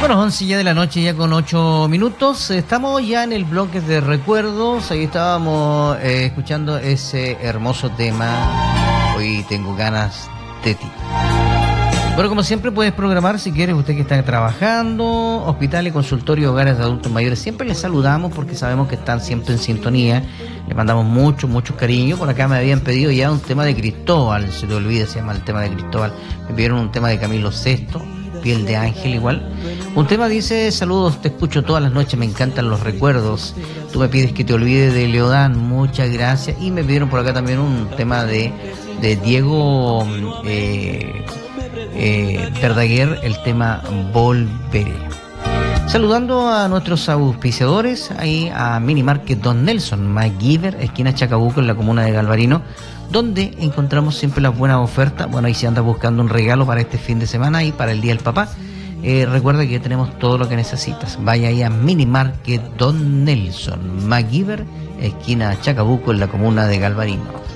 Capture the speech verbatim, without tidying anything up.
Bueno, once ya de la noche, ya con ocho minutos. Estamos ya en el bloque de recuerdos. Ahí estábamos eh, escuchando ese hermoso tema. Hoy tengo ganas de ti. Bueno, como siempre puedes programar si quieres, usted que está trabajando, hospitales, consultorios, hogares de adultos mayores. Siempre les saludamos porque sabemos que están siempre en sintonía. Les mandamos mucho, mucho cariño. Por acá me habían pedido ya un tema de Cristóbal, se te olvida, se llama el tema de Cristóbal. Me pidieron un tema de Camilo sexto, Piel de Ángel igual. Un tema dice: saludos, te escucho todas las noches, me encantan los recuerdos. Tú me pides que te olvide de Leodán, muchas gracias. Y me pidieron por acá también un tema de, de Diego eh, eh, Verdaguer, el tema Volveré. Saludando a nuestros auspiciadores, ahí a Mini Market Don Nelson, MacGyver, esquina Chacabuco, en la comuna de Galvarino, donde encontramos siempre las buenas ofertas. Bueno, ahí si andas buscando un regalo para este fin de semana y para el Día del Papá, eh, recuerda que tenemos todo lo que necesitas. Vaya ahí a Mini Market Don Nelson, MacGyver, esquina Chacabuco, en la comuna de Galvarino.